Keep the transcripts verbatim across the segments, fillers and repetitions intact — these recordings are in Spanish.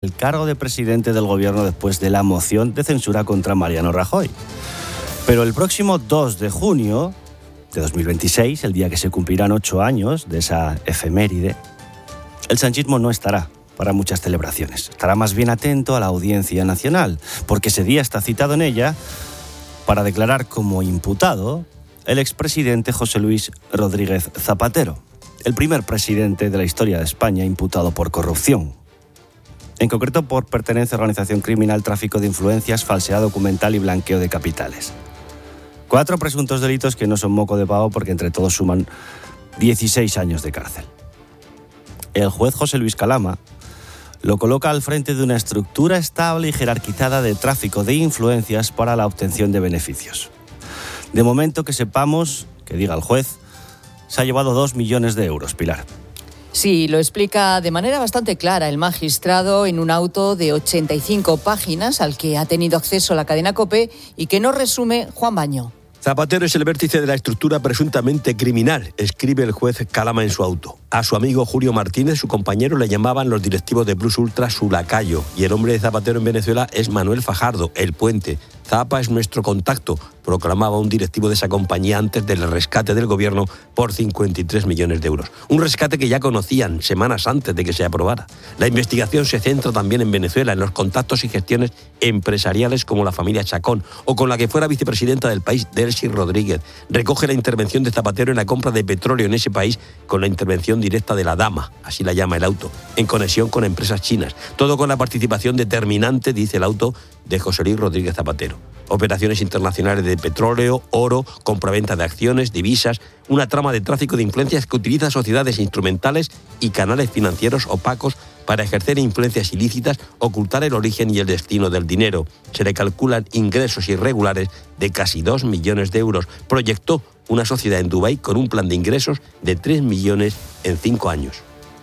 el cargo de presidente del gobierno después de la moción de censura contra Mariano Rajoy. Pero el próximo dos de junio de dos mil veintiséis, el día que se cumplirán ocho años de esa efeméride, el sanchismo no estará para muchas celebraciones. Estará más bien atento a la Audiencia Nacional, porque ese día está citado en ella para declarar como imputado el expresidente José Luis Rodríguez Zapatero, el primer presidente de la historia de España imputado por corrupción. En concreto por pertenencia a organización criminal, tráfico de influencias, falsedad documental y blanqueo de capitales. Cuatro presuntos delitos que no son moco de pavo porque entre todos suman dieciséis años de cárcel. El juez José Luis Calama lo coloca al frente de una estructura estable y jerarquizada de tráfico de influencias para la obtención de beneficios. De momento que sepamos, que diga el juez, se ha llevado dos millones de euros, Pilar. Sí, lo explica de manera bastante clara el magistrado en un auto de ochenta y cinco páginas al que ha tenido acceso la cadena COPE y que nos resume Juan Baño. Zapatero es el vértice de la estructura presuntamente criminal, escribe el juez Calama en su auto. A su amigo Julio Martínez, su compañero, le llamaban los directivos de Plus Ultra su lacayo. Y el hombre de Zapatero en Venezuela es Manuel Fajardo, el Puente. Zapa es nuestro contacto, proclamaba un directivo de esa compañía antes del rescate del gobierno por cincuenta y tres millones de euros. Un rescate que ya conocían semanas antes de que se aprobara. La investigación se centra también en Venezuela, en los contactos y gestiones empresariales como la familia Chacón o con la que fuera vicepresidenta del país, Delcy Rodríguez. Recoge la intervención de Zapatero en la compra de petróleo en ese país con la intervención directa de la dama, así la llama el auto, en conexión con empresas chinas. Todo con la participación determinante, dice el auto, de José Luis Rodríguez Zapatero. Operaciones internacionales de petróleo, oro, compraventa de acciones, divisas, una trama de tráfico de influencias que utiliza sociedades instrumentales y canales financieros opacos para ejercer influencias ilícitas, ocultar el origen y el destino del dinero. Se le calculan ingresos irregulares de casi dos millones de euros. Proyectó una sociedad en Dubái con un plan de ingresos de tres millones en cinco años.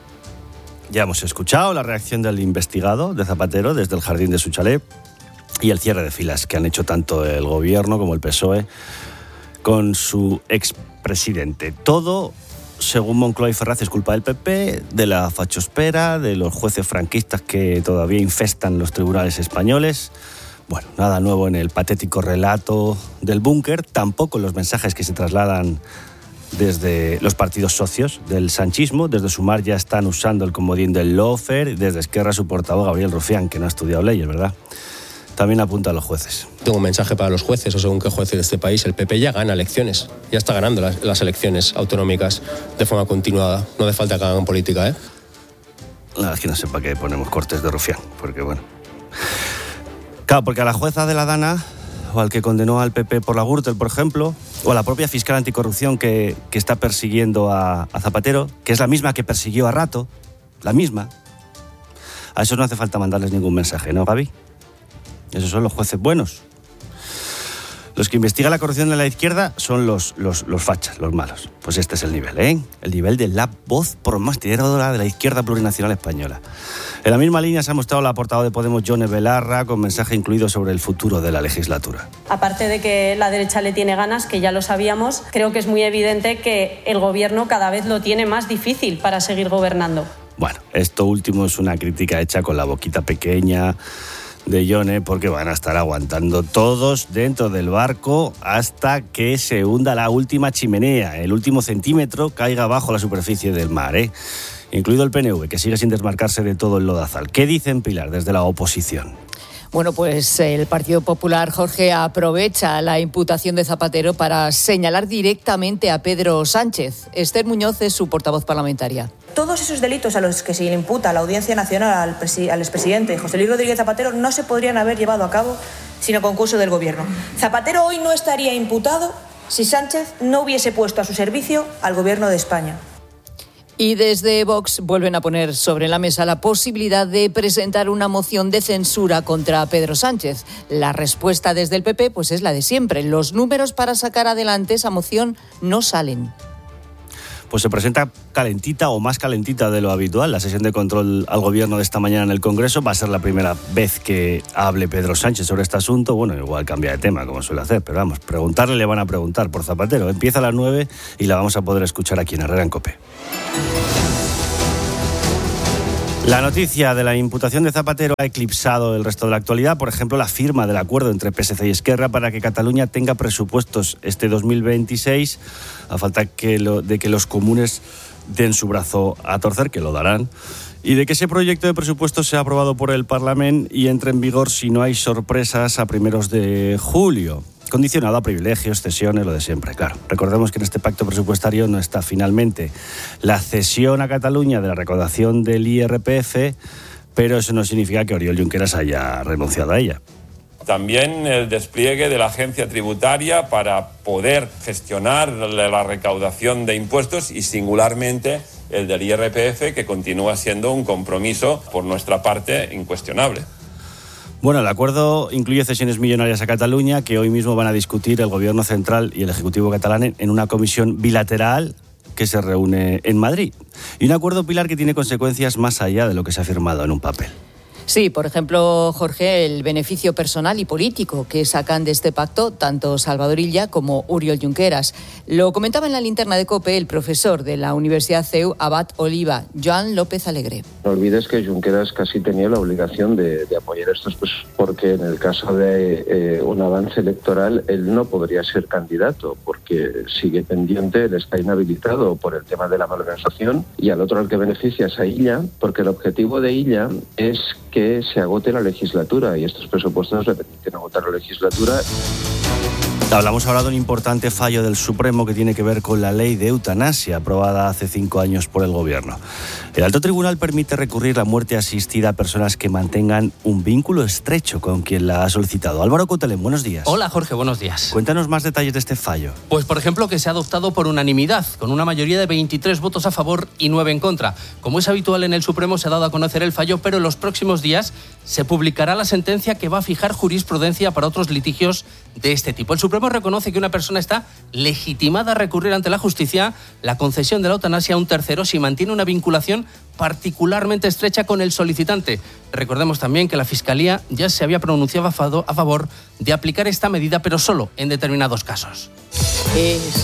Ya hemos escuchado la reacción del investigado de Zapatero desde el jardín de su chalet y el cierre de filas que han hecho tanto el gobierno como el P S O E con su expresidente. Todo, según Moncloa y Ferraz, es culpa del P P, de la fachospera, de los jueces franquistas que todavía infestan los tribunales españoles. Bueno, nada nuevo en el patético relato del búnker, tampoco en los mensajes que se trasladan desde los partidos socios del sanchismo. Desde Sumar ya están usando el comodín del lawfare, desde Esquerra su portavoz Gabriel Rufián, que no ha estudiado leyes, ¿verdad? También apunta a los jueces. Tengo un mensaje para los jueces, o según qué jueces de este país. El P P ya gana elecciones, ya está ganando las, las elecciones autonómicas de forma continuada. No hace falta que hagan política, ¿eh? La verdad es que no sé para qué ponemos cortes de Rufián, porque bueno... Claro, porque a la jueza de la Dana, o al que condenó al P P por la Gürtel, por ejemplo, o a la propia fiscal anticorrupción que, que está persiguiendo a, a Zapatero, que es la misma que persiguió a Rato, la misma, a esos no hace falta mandarles ningún mensaje, ¿no, Gaby? Esos son los jueces buenos. Los que investigan la corrupción de la izquierda son los, los, los fachas, los malos. Pues este es el nivel, ¿eh? El nivel de la voz promastidora de la izquierda plurinacional española. En la misma línea se ha mostrado la portavoz de Podemos, Yone Belarra, con mensaje incluido sobre el futuro de la legislatura. Aparte de que la derecha le tiene ganas, que ya lo sabíamos, creo que es muy evidente que el gobierno cada vez lo tiene más difícil para seguir gobernando. Bueno, esto último es una crítica hecha con la boquita pequeña de Yone, porque van a estar aguantando todos dentro del barco hasta que se hunda la última chimenea, el último centímetro caiga bajo la superficie del mar, ¿eh? Incluido el P N V, que sigue sin desmarcarse de todo el lodazal. ¿Qué dicen, Pilar, desde la oposición? Bueno, pues el Partido Popular, Jorge, aprovecha la imputación de Zapatero para señalar directamente a Pedro Sánchez. Esther Muñoz es su portavoz parlamentaria. Todos esos delitos a los que se le imputa a la Audiencia Nacional al, presi- al expresidente José Luis Rodríguez Zapatero no se podrían haber llevado a cabo sin el concurso del gobierno. Zapatero hoy no estaría imputado si Sánchez no hubiese puesto a su servicio al gobierno de España. Y desde Vox vuelven a poner sobre la mesa la posibilidad de presentar una moción de censura contra Pedro Sánchez. La respuesta desde el P P pues es la de siempre. Los números para sacar adelante esa moción no salen. Pues se presenta calentita o más calentita de lo habitual. La sesión de control al gobierno de esta mañana en el Congreso va a ser la primera vez que hable Pedro Sánchez sobre este asunto. Bueno, igual cambia de tema, como suele hacer, pero vamos, preguntarle le van a preguntar por Zapatero. Empieza a las nueve y la vamos a poder escuchar aquí en Herrera en COPE. La noticia de la imputación de Zapatero ha eclipsado el resto de la actualidad. Por ejemplo, la firma del acuerdo entre P S C y Esquerra para que Cataluña tenga presupuestos este dos mil veintiséis, a falta que lo, de que los comunes den su brazo a torcer, que lo darán, y de que ese proyecto de presupuestos sea aprobado por el Parlamento y entre en vigor, si no hay sorpresas, a primeros de julio. Condicionado a privilegios, cesiones, lo de siempre, claro. Recordemos que en este pacto presupuestario no está finalmente la cesión a Cataluña de la recaudación del I R P F, pero eso no significa que Oriol Junqueras haya renunciado a ella. También el despliegue de la agencia tributaria para poder gestionar la recaudación de impuestos y singularmente el del I R P F, que continúa siendo un compromiso por nuestra parte incuestionable. Bueno, el acuerdo incluye cesiones millonarias a Cataluña que hoy mismo van a discutir el Gobierno central y el Ejecutivo catalán en una comisión bilateral que se reúne en Madrid. Y un acuerdo, Pilar, que tiene consecuencias más allá de lo que se ha firmado en un papel. Sí, por ejemplo, Jorge, el beneficio personal y político que sacan de este pacto tanto Salvador Illa como Oriol Junqueras. Lo comentaba en la linterna de COPE el profesor de la Universidad C E U, Abad Oliva, Joan López Alegre. No olvides que Junqueras casi tenía la obligación de, de apoyar estos, pues, porque en el caso de eh, un avance electoral él no podría ser candidato porque sigue pendiente, él está inhabilitado por el tema de la malversación, y al otro al que beneficia es a Illa, porque el objetivo de Illa es que que se agote la legislatura y estos presupuestos le permiten agotar la legislatura. Hablamos ahora de un importante fallo del Supremo que tiene que ver con la ley de eutanasia aprobada hace cinco años por el Gobierno. El Alto Tribunal permite recurrir la muerte asistida a personas que mantengan un vínculo estrecho con quien la ha solicitado. Álvaro Cotelén, buenos días. Hola Jorge, buenos días. Cuéntanos más detalles de este fallo. Pues por ejemplo que se ha adoptado por unanimidad, con una mayoría de veintitrés votos a favor y nueve en contra. Como es habitual en el Supremo, se ha dado a conocer el fallo, pero en los próximos días se publicará la sentencia que va a fijar jurisprudencia para otros litigios de este tipo. El Supremo reconoce que una persona está legitimada a recurrir ante la justicia la concesión de la eutanasia a un tercero si mantiene una vinculación particularmente estrecha con el solicitante. Recordemos también que la Fiscalía ya se había pronunciado a favor de aplicar esta medida, pero solo en determinados casos. Es...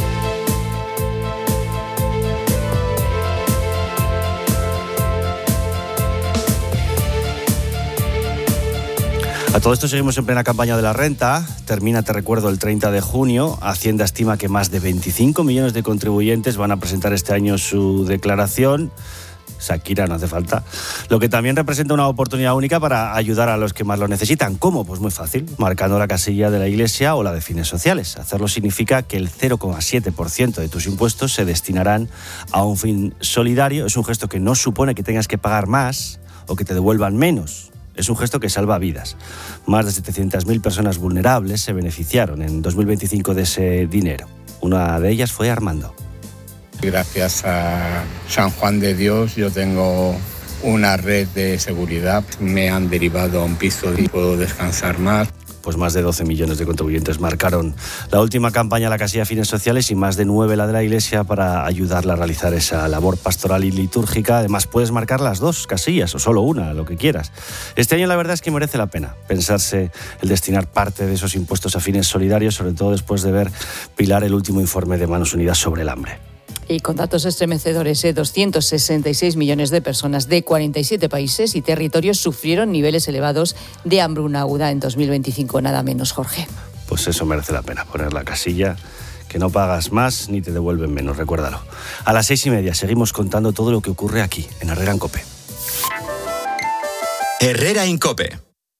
A todo esto seguimos en plena campaña de la renta. Termina, te recuerdo, el treinta de junio. Hacienda estima que más de veinticinco millones de contribuyentes van a presentar este año su declaración. Shakira, no hace falta. Lo que también representa una oportunidad única para ayudar a los que más lo necesitan. ¿Cómo? Pues muy fácil, marcando la casilla de la Iglesia o la de fines sociales. Hacerlo significa que el cero coma siete por ciento de tus impuestos se destinarán a un fin solidario. Es un gesto que no supone que tengas que pagar más o que te devuelvan menos. Es un gesto que salva vidas. Más de setecientas mil personas vulnerables se beneficiaron en dos mil veinticinco de ese dinero. Una de ellas fue Armando. Gracias a San Juan de Dios yo tengo una red de seguridad. Me han derivado a un piso y puedo descansar más. Pues más de doce millones de contribuyentes marcaron la última campaña a la casilla Fines Sociales y más de nueve la de la Iglesia para ayudarla a realizar esa labor pastoral y litúrgica. Además, puedes marcar las dos casillas o solo una, lo que quieras. Este año la verdad es que merece la pena pensarse el destinar parte de esos impuestos a fines solidarios, sobre todo después de ver, Pilar, el último informe de Manos Unidas sobre el hambre. Y con datos estremecedores, ¿eh? doscientos sesenta y seis millones de personas de cuarenta y siete países y territorios sufrieron niveles elevados de hambruna aguda en dos mil veinticinco, nada menos, Jorge. Pues eso merece la pena, poner la casilla, que no pagas más ni te devuelven menos, recuérdalo. A las seis y media seguimos contando todo lo que ocurre aquí, en Herrera en COPE. Herrera en COPE.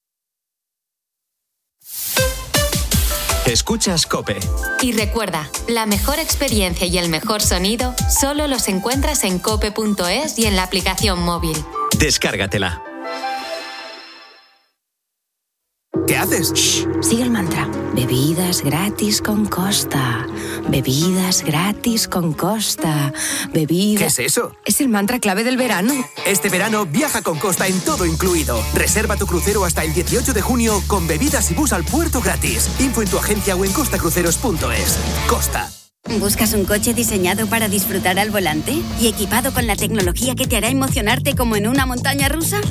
Escuchas COPE. Y recuerda, la mejor experiencia y el mejor sonido solo los encuentras en cope punto es y en la aplicación móvil. Descárgatela. ¿Qué haces? Shh, sigue el mantra. Bebidas gratis con Costa. Bebidas gratis con Costa. Bebidas... ¿Qué es eso? Es el mantra clave del verano. Este verano viaja con Costa en todo incluido. Reserva tu crucero hasta el dieciocho de junio con bebidas y bus al puerto gratis. Info en tu agencia o en costa cruceros punto es. Costa. ¿Buscas un coche diseñado para disfrutar al volante y equipado con la tecnología que te hará emocionarte como en una montaña rusa?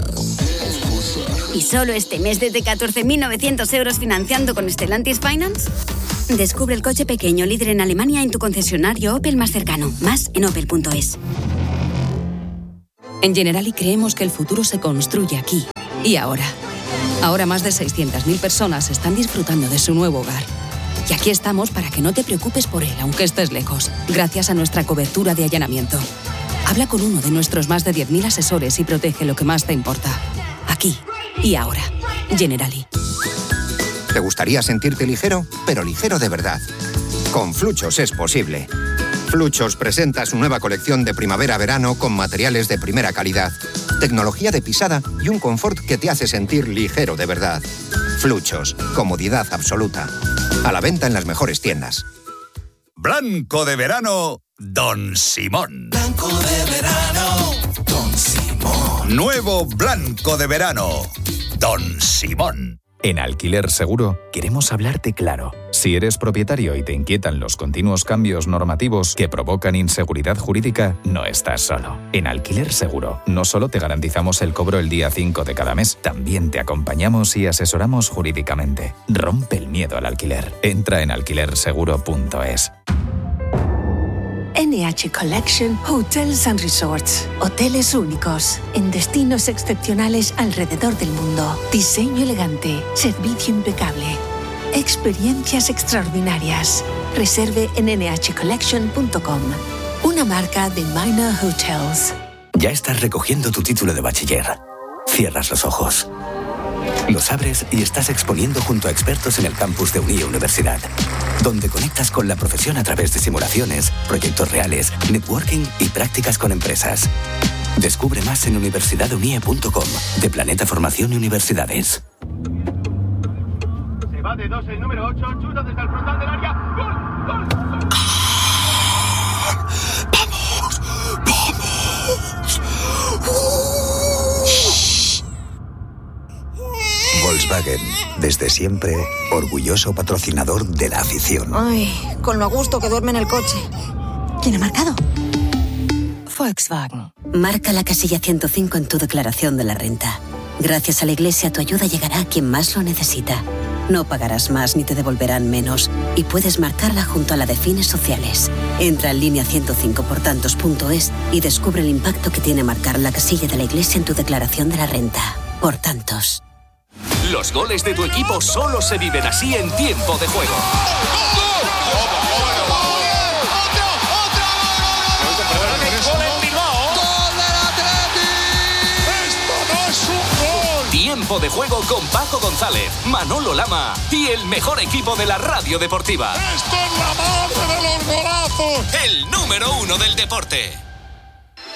¿Y solo este mes desde catorce mil novecientos euros financiando con Stellantis Finance? Descubre el coche pequeño líder en Alemania en tu concesionario Opel más cercano. Más en opel punto es. En Generali creemos que el futuro se construye aquí y ahora. Ahora más de seiscientas mil personas están disfrutando de su nuevo hogar. Y aquí estamos para que no te preocupes por él, aunque estés lejos, gracias a nuestra cobertura de allanamiento. Habla con uno de nuestros más de diez mil asesores y protege lo que más te importa. Aquí y ahora. Generali. ¿Te gustaría sentirte ligero? Pero ligero de verdad. Con Fluchos es posible. Fluchos presenta su nueva colección de primavera-verano con materiales de primera calidad, tecnología de pisada y un confort que te hace sentir ligero de verdad. Fluchos, comodidad absoluta. A la venta en las mejores tiendas. Blanco de verano, Don Simón. Blanco de verano, Don Simón. Nuevo Blanco de verano, Don Simón. En Alquiler Seguro queremos hablarte claro. Si eres propietario y te inquietan los continuos cambios normativos que provocan inseguridad jurídica, no estás solo. En Alquiler Seguro no solo te garantizamos el cobro el día cinco de cada mes, también te acompañamos y asesoramos jurídicamente. Rompe el miedo al alquiler. Entra en alquiler seguro punto es. N H Collection Hotels and Resorts. Hoteles únicos, en destinos excepcionales alrededor del mundo. Diseño elegante, servicio impecable. Experiencias extraordinarias. Reserve en ene hache collection punto com. Una marca de Minor Hotels. Ya estás recogiendo tu título de bachiller. Cierras los ojos. Los abres y estás exponiendo junto a expertos en el campus de Unie Universidad, donde conectas con la profesión a través de simulaciones, proyectos reales, networking y prácticas con empresas. Descubre más en universidad unie punto com, de Planeta Formación y Universidades. Se va de dos el número ocho, chuta desde el frontal del área. ¡Gol! ¡Gol! ¡Vamos! ¡Vamos! Volkswagen, desde siempre, orgulloso patrocinador de la afición. Ay, con lo a gusto que duerme en el coche. ¿Quién ha marcado? Volkswagen. Marca la casilla ciento cinco en tu declaración de la renta. Gracias a la Iglesia, tu ayuda llegará a quien más lo necesita. No pagarás más ni te devolverán menos. Y puedes marcarla junto a la de fines sociales. Entra en línea ciento cinco por tantos punto es y descubre el impacto que tiene marcar la casilla de la Iglesia en tu declaración de la renta. Por tantos. Los goles de tu equipo solo se viven así en Tiempo de Juego. Tiempo de Juego con Paco González, Manolo Lama y el mejor equipo de la radio deportiva. ¡Esto es la madre de los golazos! El número uno del deporte.